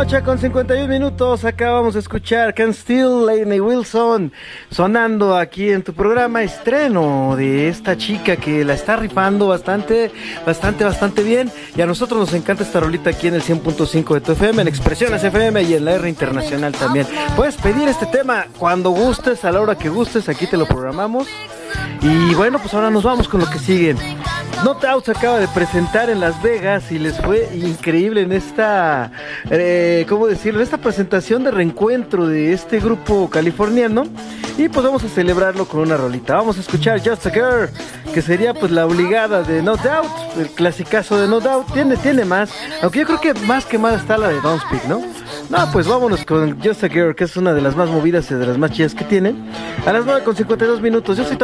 noche con 51 minutos. Acabamos de escuchar Can Still, Lainey Wilson, sonando aquí en tu programa. Estreno de esta chica que la está rifando bastante bien. Y a nosotros nos encanta esta rolita aquí en el 100.5 de tu FM, en Expresiones FM y en la R Internacional también. Puedes pedir este tema cuando gustes, a la hora que gustes, aquí te lo programamos. Y bueno, pues ahora nos vamos con lo que sigue. No Doubt se acaba de presentar en Las Vegas y les fue increíble en esta, ¿cómo decirlo? Esta presentación de reencuentro de este grupo californiano. Y pues vamos a celebrarlo con una rolita. Vamos a escuchar Just a Girl, que sería pues la obligada de No Doubt, el clasicazo de No Doubt. Tiene más, aunque yo creo que más está la de Don't Speak, ¿no? No, pues vámonos con Just a Girl, que es una de las más movidas y de las más chidas que tienen. A las 9:52 minutos. Yo soy